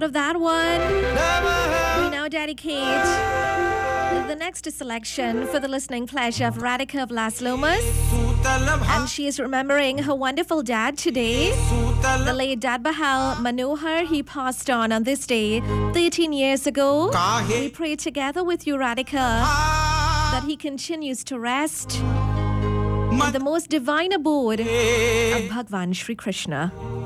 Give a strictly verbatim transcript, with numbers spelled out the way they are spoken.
of that one, we now dedicate the next selection for the listening pleasure of Radhika of Las Lomas. And she is remembering her wonderful dad today, the late Dad Bahal Manohar. He passed on on this day thirteen years ago. We pray together with you, Radhika, that he continues to rest in the most divine abode of Bhagwan Shri Krishna.